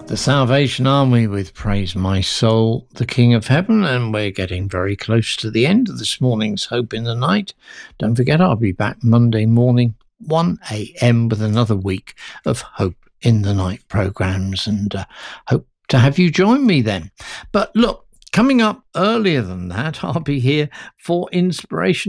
The Salvation Army with Praise My Soul, the King of Heaven, and we're getting very close to the end of this morning's Hope in the Night. Don't forget, I'll be back Monday morning, 1 a.m. with another week of Hope in the Night programs, and hope to have you join me then. But look, coming up earlier than that, I'll be here for Inspiration